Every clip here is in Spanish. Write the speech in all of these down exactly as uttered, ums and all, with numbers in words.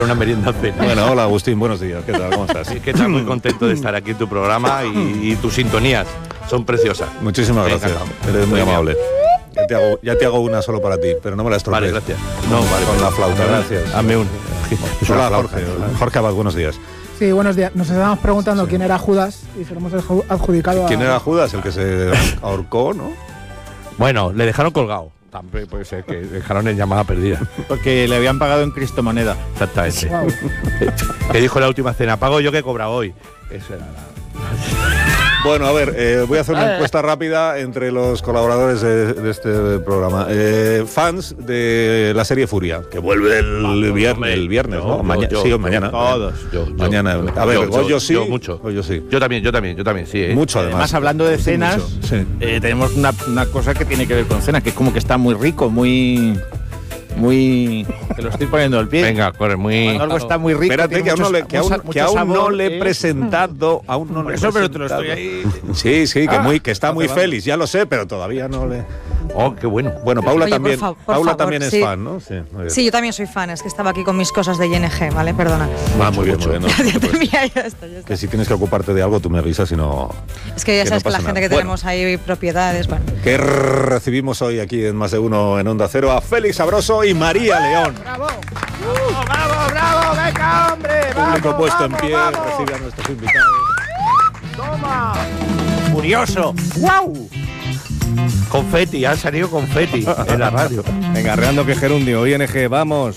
Una merienda cena. Bueno, hola Agustín, buenos días. ¿Qué tal? ¿Cómo estás? Sí, que estás muy contento de estar aquí en tu programa y, y tus sintonías son preciosas. Muchísimas gracias. Eres muy amable. Ya te, hago, ya te hago una solo para ti, pero no me la estropees. Vale, gracias. No, vale. Con la flauta, gracias. Hazme una. Hola, Jorge. Jorge Abad, buenos días. Sí, buenos días. Nos estábamos preguntando sí. quién era Judas y se lo hemos adjudicado a... ¿Quién era Judas? El que se ahorcó, ¿no? Bueno, le dejaron colgado. También puede ser que dejaron en llamada perdida. Porque le habían pagado en cristomoneda. Exactamente. Wow. Que dijo la última cena, pago yo que he cobrado hoy. Eso era la... Bueno, a ver, eh, voy a hacer una encuesta rápida entre los colaboradores de, de este programa. Eh, fans de la serie Furia, que vuelve el, el viernes, el viernes, ¿no? Yo, Maña yo, sí, yo, mañana. Todos. Yo, yo, mañana. Yo, a ver, yo, Goyo yo, sí. Yo mucho. Goyo sí. Yo también, yo también, yo también, sí. ¿eh? Mucho además. Además, hablando de cenas, sí. eh, tenemos una, una cosa que tiene que ver con cenas, que es como que está muy rico, muy... Muy... que lo estoy poniendo al pie. Venga, corre, muy... Cuando algo está muy rico. Espérate, que aún, muchos, no le, que aún, mucho que aún sabor, no le he ¿eh? presentado. Aún no Por le he eso, pero te lo presentado. estoy ahí... Sí, sí, que, Ah, muy, que está no muy te feliz, ya lo sé, pero todavía no le... Oh, qué bueno. Bueno, Paula Oye, también, por fa- por Paula favor, también es sí. fan, ¿no? Sí, muy bien. Sí, yo también soy fan, es que estaba aquí con mis cosas de I N G, ¿vale? Perdona. Ah, muy bien, muy bien. No, Ya no te te- preocupes. mira, ya está, ya está. Que si tienes que ocuparte de algo, tú me avisas y no... Es que ya que sabes no que la pasa gente nada. que Bueno. tenemos ahí propiedades, bueno. Que recibimos hoy aquí en Más de Uno en Onda Cero a Félix Sabroso y María León. ¡Bravo! ¡Bravo, bravo, bravo! ¡Venga, hombre! Público puesto en pie, recibe a nuestros invitados. ¡Toma! ¡Furioso! ¡Guau! Confeti, ha salido confeti en la radio. Venga, arreando que gerundio, I N G, vamos.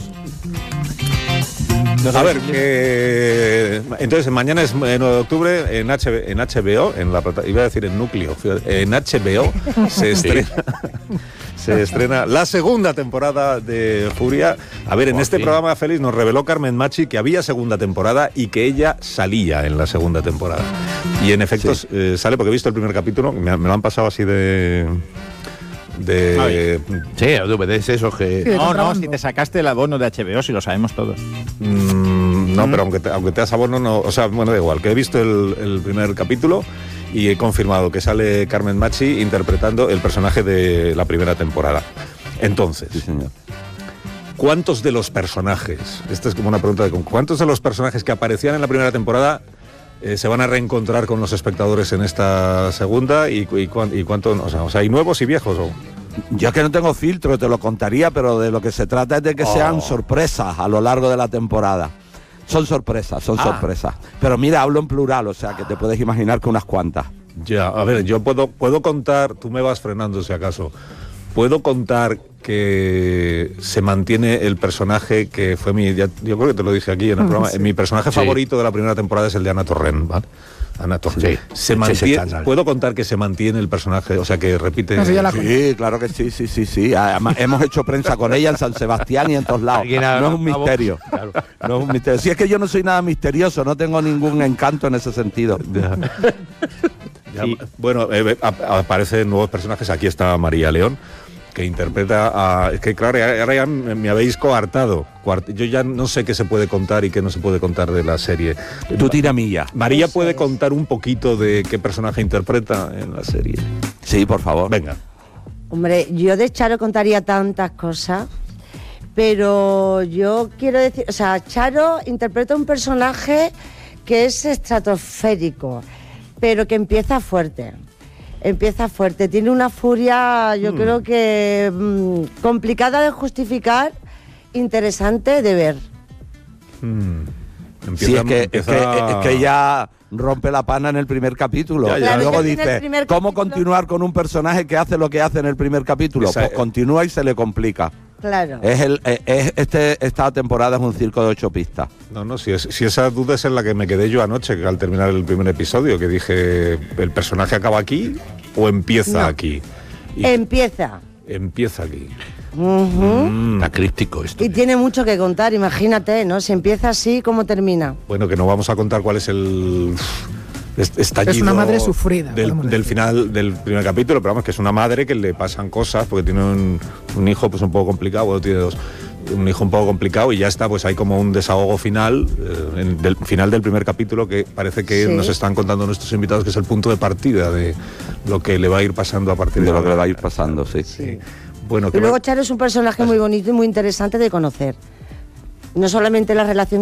A ver, que entonces mañana es nueve de octubre en, H B, en H B O, en la plata- iba a decir en núcleo, en H B O se estrena se estrena la segunda temporada de Furia. A ver, en Por este fin. programa Félix nos reveló Carmen Machi que había segunda temporada y que ella salía en la segunda temporada. Y en efecto Sí. eh, sale porque he visto el primer capítulo, me, me lo han pasado así de de Sí, D V Ds esos que... Sí. de No, no, contrabando. si te sacaste el abono de H B O, si lo sabemos todos. Mm, no, pero aunque te, aunque te das abono, no, o sea, bueno, da igual, que he visto el, el primer capítulo y he confirmado que sale Carmen Machi interpretando el personaje de la primera temporada. Entonces, Sí, señor. ¿cuántos de los personajes, esta es como una pregunta de con- ¿cuántos de los personajes que aparecían en la primera temporada eh, se van a reencontrar con los espectadores en esta segunda y, y, cuán- y cuánto, o sea, o sea, hay nuevos y viejos? ¿O? Yo es que no tengo filtro, te lo contaría, pero de lo que se trata es de que Oh. sean sorpresas a lo largo de la temporada. Son sorpresas, son Ah. sorpresas. Pero mira, hablo en plural, o sea que te puedes imaginar que unas cuantas. Ya, a ver, yo puedo, puedo contar, tú me vas frenando si acaso, puedo contar que se mantiene el personaje que fue mi, ya- yo creo que te lo dije aquí en el programa, Sí. mi personaje Sí. favorito de la primera temporada es el de Ana Torrent, ¿vale? Ana Torrent. Sí. Se Ese mantiene, estándar. puedo contar que se mantiene el personaje, o sea que repite. No sé, ya la- Sí, claro que sí, sí, sí, sí. Además, hemos hecho prensa con ella en San Sebastián y en todos lados. Alguien ha- No es un ha- misterio. Claro. No es un misterio. Si es que yo no soy nada misterioso, no tengo ningún encanto en ese sentido. Ya. Ya, Sí. Bueno, eh, ap- aparecen nuevos personajes. Aquí está María León, que interpreta a... Es que claro, ahora ya me me habéis coartado. Coart- Yo ya no sé qué se puede contar y qué no se puede contar de la serie. Tú tira milla. María puede contar un poquito de qué personaje interpreta en la serie. Sí, por favor. Venga. Hombre, yo de Charo contaría tantas cosas, pero yo quiero decir, o sea, Charo interpreta un personaje que es estratosférico, pero que empieza fuerte. Empieza fuerte, tiene una furia, yo Mm. creo que mm, complicada de justificar, interesante de ver. Hmm. Sí, es que, es, que, empieza- es que ella rompe la pana en el primer capítulo. Ya, ya. Y Claro, luego es que en el dice, primer ¿cómo capítulo- continuar con un personaje que hace lo que hace en el primer capítulo? Esa- Pues continúa y se le complica. Claro. Es el, es, es- este, esta temporada es un circo de ocho pistas. No, no, si, es- si esa duda es en la que me quedé yo anoche, que al terminar el primer episodio, que dije, ¿el personaje acaba aquí o empieza No. aquí? Y Empieza. empieza aquí. Ujú. Mm. Está críptico esto. Y tiene mucho que contar, imagínate, ¿no? Si empieza así, ¿cómo termina? Bueno, que no vamos a contar cuál es el est- estallido Es una madre sufrida, del, podemos del decir. final del primer capítulo, pero vamos, que es una madre que le pasan cosas porque tiene un, un hijo pues un poco complicado, bueno, tiene dos, un hijo un poco complicado y ya está, pues hay como un desahogo final, eh, en- del final del primer capítulo que parece que Sí. nos están contando nuestros invitados que es el punto de partida de lo que le va a ir pasando a partir de, De lo que le ahora. va a ir pasando, sí. Sí. Bueno, Y que luego va- Charo es un personaje muy bonito y muy interesante de conocer. No solamente la relación